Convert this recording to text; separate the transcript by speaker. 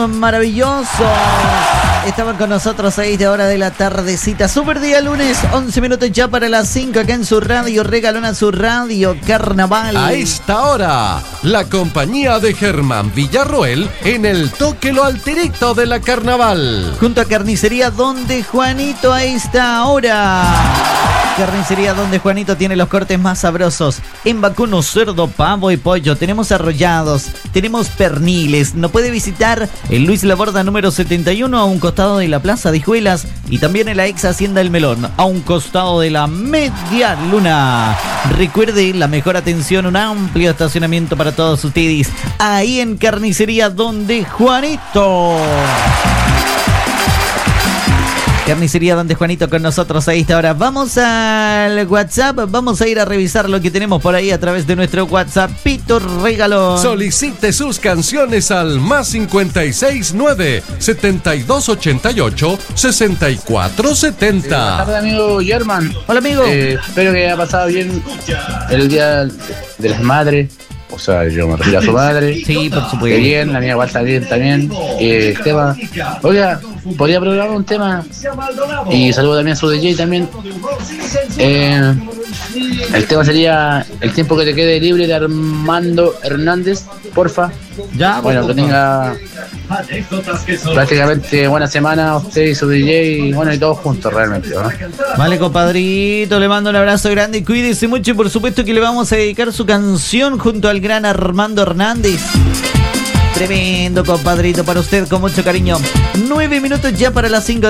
Speaker 1: maravillosos. Estaban con nosotros a esta hora de la tardecita. Super día lunes, 11 minutos ya para las 5 acá en su radio, regalona su radio Carnaval.
Speaker 2: A esta hora, la compañía de Germán Villarroel en el toque lo alterito de la Carnaval.
Speaker 1: Junto a Carnicería Donde Juanito a esta hora. Carnicería Donde Juanito tiene los cortes más sabrosos en vacuno, cerdo, pavo y pollo. Tenemos arrollados, tenemos perniles. Nos puede visitar en Luis Laborda número 71 a un costado de la Plaza de Hijuelas y también en la ex Hacienda El Melón a un costado de la Media Luna. Recuerde, la mejor atención, un amplio estacionamiento para todos ustedes ahí en Carnicería Donde Juanito. Carnicería Donde Juanito con nosotros a esta hora. Vamos al WhatsApp, vamos a ir a revisar lo que tenemos por ahí a través de nuestro WhatsApp. Pito Regalón.
Speaker 2: Solicite sus canciones al más 569 7288 6470.
Speaker 3: Buenas tardes, amigo Germán.
Speaker 1: Hola, amigo.
Speaker 3: Espero que haya pasado bien el día de las madres. O sea, yo me refiero a su madre.
Speaker 1: Sí, por supuesto.
Speaker 3: Que bien, la mía igual está bien también. Tema. Oiga, podría programar un tema. Y saludo también a su DJ también. El tema sería El tiempo que te quede libre de Armando Hernández, porfa.
Speaker 1: Ya,
Speaker 3: bueno, que tenga prácticamente buena semana usted y su DJ y bueno, y todos juntos realmente, ¿no?
Speaker 1: Vale, compadrito, le mando un abrazo grande y cuídese mucho y por supuesto que le vamos a dedicar su canción junto al gran Armando Hernández. Tremendo, compadrito, para usted con mucho cariño. 9 minutos ya para las 5.